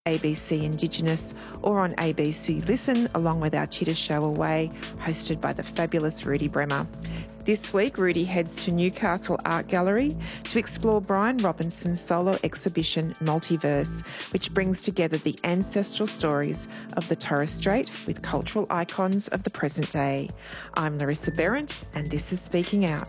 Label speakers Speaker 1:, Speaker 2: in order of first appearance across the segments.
Speaker 1: ABC Indigenous, or on ABC Listen, along with our Titter Show Away, hosted by the fabulous Rudy Bremer. This week, Rudy heads to Newcastle Art Gallery to explore Brian Robinson's solo exhibition Multiverse, which brings together the ancestral stories of the Torres Strait with cultural icons of the present day. I'm Larissa Behrendt, and this is Speaking Out.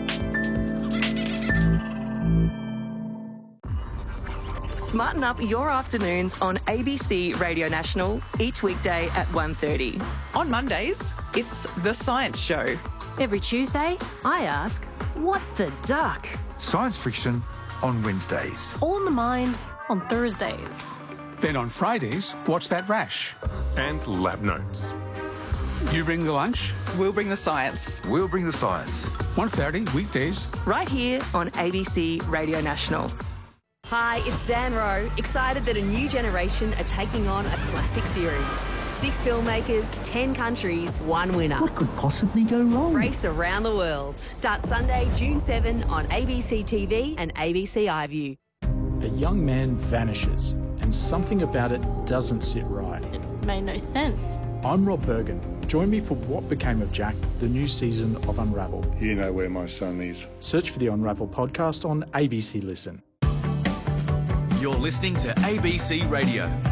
Speaker 2: Smarten up your afternoons on ABC Radio National each weekday at 1:30.
Speaker 3: On Mondays, it's The Science Show.
Speaker 4: Every Tuesday, I ask, what the duck?
Speaker 5: Science fiction on Wednesdays.
Speaker 4: All in the Mind on Thursdays.
Speaker 6: Then on Fridays, What's That Rash?
Speaker 7: And Lab Notes.
Speaker 6: You bring the lunch,
Speaker 3: We'll bring the science.
Speaker 5: We'll bring the science.
Speaker 6: 1:30 weekdays.
Speaker 2: Right here on ABC Radio National.
Speaker 8: Hi, it's Zan Rowe, excited that a new generation are taking on a classic series. 6 filmmakers, 10 countries, 1 winner.
Speaker 9: What could possibly go wrong?
Speaker 8: Race around the world. Starts Sunday, June 7 on ABC TV and ABC iView.
Speaker 10: A young man vanishes and something about it doesn't sit right.
Speaker 4: It made no sense.
Speaker 10: I'm Rob Bergen. Join me for What Became of Jack, the new season of Unravel.
Speaker 11: You know where my son is.
Speaker 10: Search for the Unravel podcast on ABC Listen.
Speaker 12: You're listening to ABC Radio.